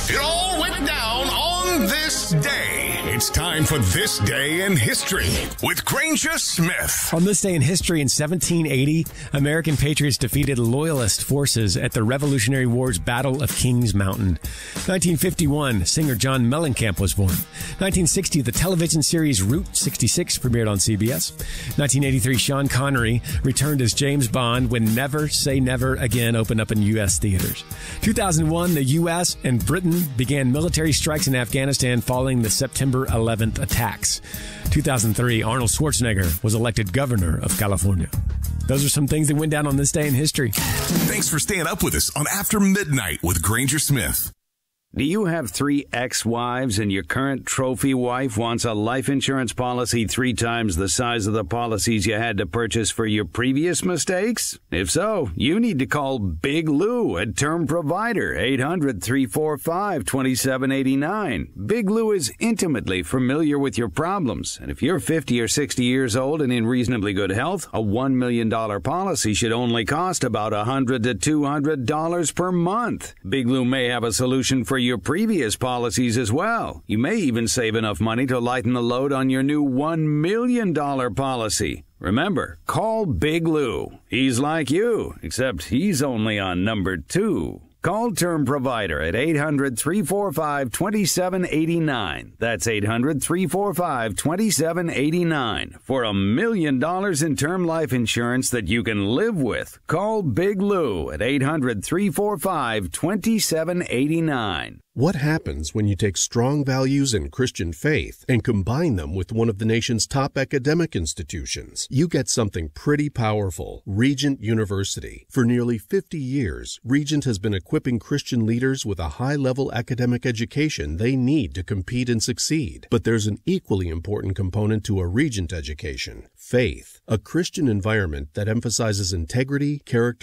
It all went down on this day. It's time for This Day in History with Granger Smith. On this day in history in 1780, American patriots defeated Loyalist forces at the Revolutionary War's Battle of Kings Mountain. 1951, singer John Mellencamp was born. 1960, the television series Route 66 premiered on CBS. 1983, Sean Connery returned as James Bond when Never Say Never Again opened up in U.S. theaters. 2001, the U.S. and Britain began military strikes in Afghanistan following the September 11th attacks. 2003, Arnold Schwarzenegger was elected governor of California. Those are some things that went down on this day in history. Thanks for staying up with us on After Midnight with Granger Smith. Do you have 3 ex-wives and your current trophy wife wants a life insurance policy 3 times the size of the policies you had to purchase for your previous mistakes? If so, you need to call Big Lou at Term Provider, 800-345-2789. Big Lou is intimately familiar with your problems, and if you're 50 or 60 years old and in reasonably good health, a $1 million policy should only cost about $100 to $200 per month. Big Lou may have a solution for your previous policies as well. You may even save enough money to lighten the load on your new $1 million policy. Remember, call Big Lou. He's like you, except he's only on number 2. Call Term Provider at 800-345-2789. That's 800-345-2789 for $1 million in term life insurance that you can live with. Call Big Lou at 800-345-2789. What happens when you take strong values in Christian faith and combine them with one of the nation's top academic institutions? You get something pretty powerful. Regent University. For nearly 50 years, Regent has been equipping Christian leaders with a high-level academic education they need to compete and succeed. But there's an equally important component to a Regent education: faith. A Christian environment that emphasizes integrity, character,